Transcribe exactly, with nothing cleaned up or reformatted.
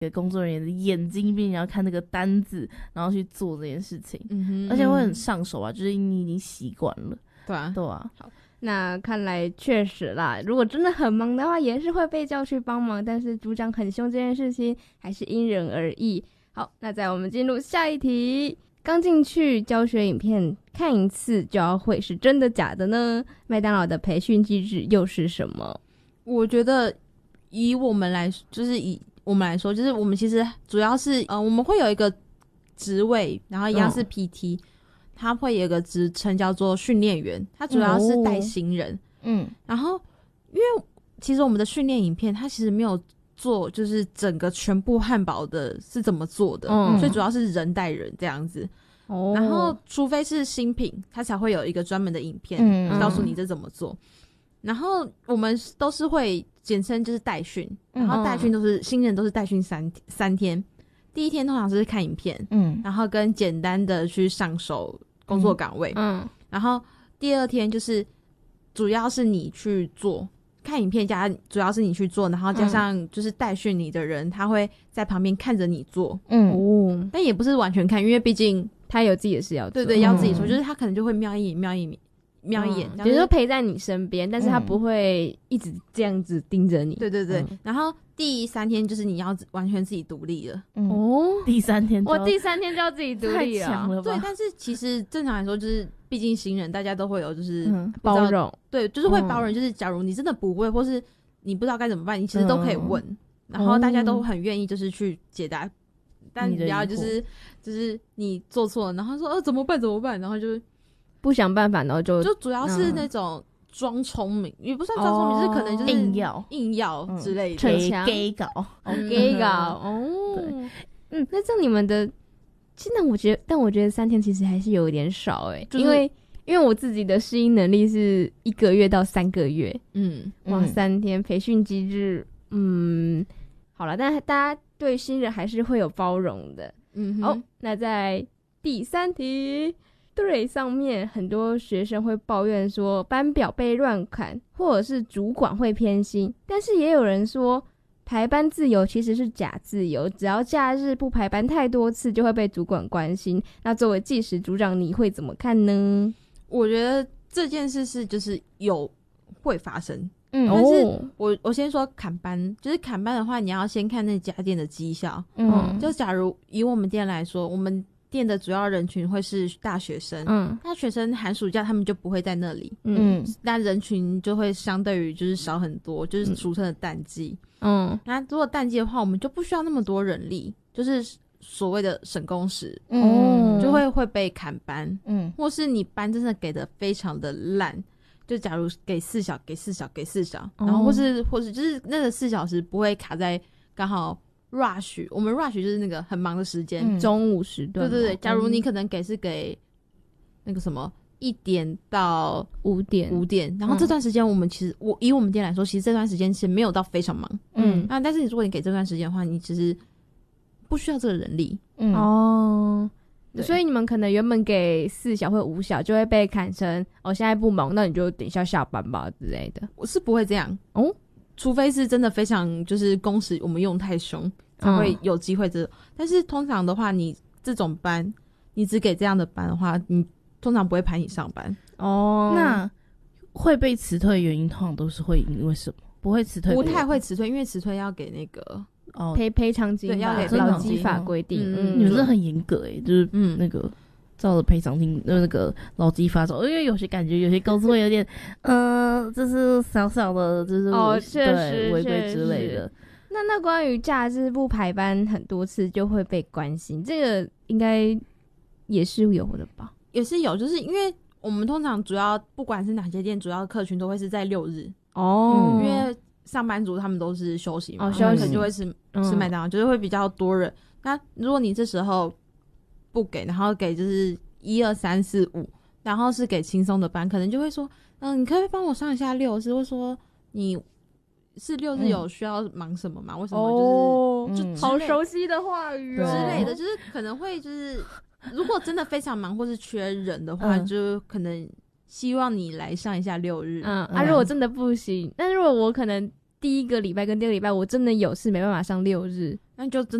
给工作人员的眼睛闭，你要看那个单子，然后去做这件事情， 嗯哼， 而且会很上手啊，就是你已经习惯了。 对啊， 对啊。 好，那看来确实啦，如果真的很忙的话，也是会被叫去帮忙，但是组长很凶这件事情还是因人而异。好，那在我们进入下一题。刚进去教学影片看一次就要会，是真的假的呢？麦当劳的培训机制又是什么？ 我觉得以我们来，就是以我们来说，就是我们其实主要是呃，我们会有一个职位，然后一样是 P T，、嗯、他会有一个职称叫做训练员，他主要是带新人。嗯，然后因为其实我们的训练影片，它其实没有做就是整个全部汉堡的是怎么做的，嗯、所以主要是人带人这样子。哦，然后除非是新品，它才会有一个专门的影片、嗯、告诉你这怎么做。然后我们都是会简称就是代训，然后代训都是、嗯、新人都是代训三三天。第一天通常是看影片，嗯，然后跟简单的去上手工作岗位，嗯，然后第二天就是主要是你去做。看影片加主要是你去做，然后加上就是带训你的人、嗯、他会在旁边看着你做，嗯哦，但也不是完全看，因为毕竟他有自己的事要做， 对对，要自己做、嗯、就是他可能就会瞄一眼瞄一眼瞄一眼、 嗯、就是说陪在你身边，但是他不会一直这样子盯着你、 嗯、对对对、嗯、然后第三天就是你要完全自己独立了、 嗯、哦，第三天我第三天就要自己独立了， 太强了吧。 对，但是其实正常来说就是毕竟新人大家都会有就是、 嗯、包容， 对，就是会包容、嗯、就是假如你真的不会或是你不知道该怎么办，你其实都可以问、嗯、然后大家都很愿意就是去解答、嗯、但你不要就是就是你做错了然后说呃怎么办怎么办，然后就不想办法，然后就就主要是那种装聪明、嗯、也不算装聪明、哦、就是可能就是硬要硬要之类的， 逞强 gay 搞 gay 搞哦，对，嗯，那这样你们的现在我觉得但我觉得三天其实还是有一点少欸、就是、因为因为我自己的适应能力是一个月到三个月，嗯，哇，三天培训机制，嗯，好了，但大家对新人还是会有包容的，嗯哼，好，那在第三题对上面，很多学生会抱怨说班表被乱砍，或者是主管会偏心，但是也有人说排班自由其实是假自由，只要假日不排班太多次就会被主管关心。那作为技师组长你会怎么看呢？ 我觉得这件事是就是有会发生，嗯，但是我我先说砍班，就是砍班的话，你要先看那家店的绩效，嗯，就假如以我们店来说，我们店的主要人群会是大学生，嗯，大学生寒暑假他们就不会在那里，嗯，那人群就会相对于就是少很多，就是俗称的淡季，嗯，那如果淡季的话，我们就不需要那么多人力，就是所谓的省工时，嗯，就会会被砍班，嗯，或是你班真的给的非常的烂，就假如给四小给四小给四小，然后或是或是就是那个四小时不会卡在刚好 rush， 我们 rush 就是那个很忙的时间， 嗯，中午时段， 对对对，假如你可能给是给那个什么一点到五点五点，然后这段时间我们其实、嗯、我以我们店来说，其实这段时间其实没有到非常忙，嗯，啊，但是如果你给这段时间的话，你其实不需要这个人力， 嗯哦，所以你们可能原本给四小或五小就会被砍成哦，现在不忙，那你就等一下下班吧之类的。 我是不会这样哦，除非是真的非常就是工时我们用太凶才会有机会这、嗯、但是通常的话，你这种班你只给这样的班的话，你通常不会排你上班哦。那会被辞退的原因通常都是会因为什么？不会辞退， 不太会辞退，因为辞退要给那个哦赔赔偿金，对，要给劳基法规定。 嗯，你们这很严格诶，就是嗯那个照着赔偿金那个劳基法走，因为有些感觉有些公司会有点呃，就是小小的，就是哦确实违规之类的。 那那关于假日不排班很多次就会被关心，这个应该也是有的吧？ 也是有，就是因为我们通常主要不管是哪些店，主要客群都会是在六日哦、嗯，因为上班族他们都是休息嘛，哦，休息就会吃吃麦当劳，就是会比较多人。那如果你这时候不给，然后给就是一二三四五，然后是给轻松的班，可能就会说，嗯、呃，你可不可以帮我上一下六日，或说你是六日有需要忙什么吗？为什么就是、哦、就、嗯、 好熟悉的话语之类的，就是可能会就是如果真的非常忙或是缺人的话，嗯、就可能希望你来上一下六日。 嗯啊，如果真的不行，但如果我可能第一个礼拜跟第二个礼拜我真的有事没办法上六日， 那就真